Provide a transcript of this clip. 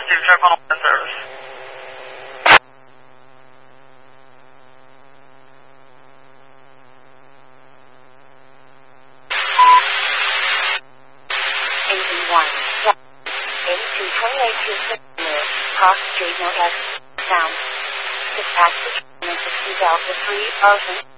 Steve Truck 101 service. Cross Street, North Sound. Dispatch to 60 Delta 3000.